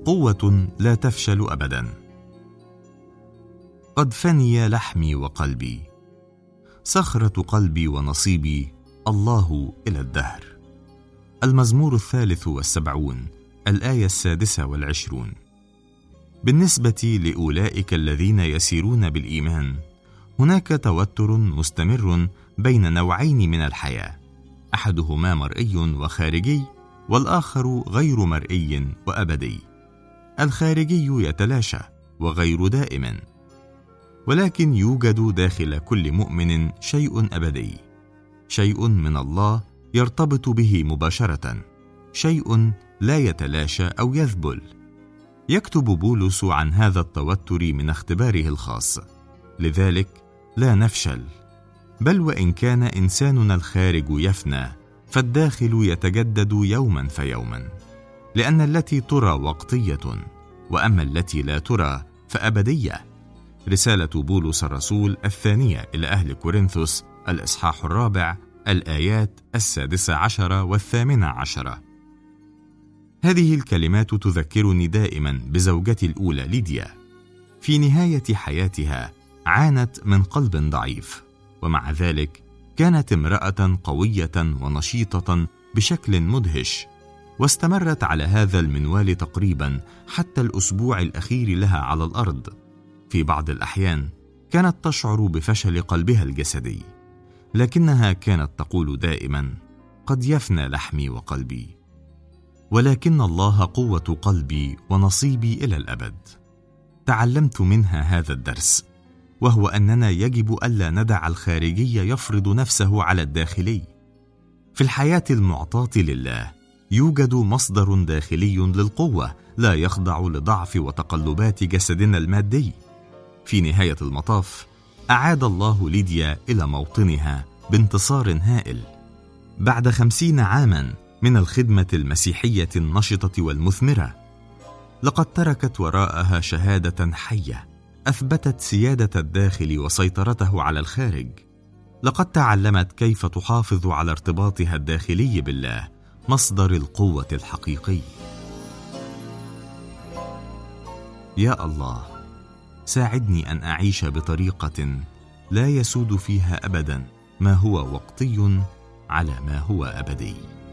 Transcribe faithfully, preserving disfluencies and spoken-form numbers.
قوة لا تفشل أبدا. قد فني لحمي وقلبي، صخرة قلبي ونصيبي الله إلى الدهر. المزمور الثالث والسبعون، الآية السادسة والعشرون. بالنسبة لأولئك الذين يسيرون بالإيمان، هناك توتر مستمر بين نوعين من الحياة، أحدهما مرئي وخارجي، والآخر غير مرئي وأبدي. الخارجي يتلاشى وغير دائم، ولكن يوجد داخل كل مؤمن شيء أبدي، شيء من الله يرتبط به مباشرة، شيء لا يتلاشى أو يذبل. يكتب بولس عن هذا التوتر من اختباره الخاص: لذلك لا نفشل، بل وإن كان إنساننا الخارج يفنى، فالداخل يتجدد يوما فيوما، لأن التي ترى وقتية، وأما التي لا ترى فأبدية. رسالة بولس الرسول الثانية إلى أهل كورنثوس، الإصحاح الرابع، الآيات السادسة عشرة والثامنة عشرة. هذه الكلمات تذكرني دائما بزوجتي الأولى ليديا. في نهاية حياتها عانت من قلب ضعيف، ومع ذلك كانت امرأة قوية ونشيطة بشكل مدهش، واستمرت على هذا المنوال تقريبا حتى الأسبوع الأخير لها على الأرض. في بعض الأحيان كانت تشعر بفشل قلبها الجسدي، لكنها كانت تقول دائما: قد يفنى لحمي وقلبي، ولكن الله قوة قلبي ونصيبي إلى الأبد. تعلمت منها هذا الدرس، وهو أننا يجب ألا ندع الخارجي يفرض نفسه على الداخلي. في الحياة المعطاة لله يوجد مصدر داخلي للقوة لا يخضع لضعف وتقلبات جسدنا المادي. في نهاية المطاف أعاد الله ليديا إلى موطنها بانتصار هائل. بعد خمسين عاما من الخدمة المسيحية النشطة والمثمرة، لقد تركت وراءها شهادة حية أثبتت سيادة الداخل وسيطرته على الخارج. لقد تعلمت كيف تحافظ على ارتباطها الداخلي بالله، مصدر القوة الحقيقي. يا الله، ساعدني أن أعيش بطريقة لا يسود فيها أبدا ما هو وقتي على ما هو أبدي.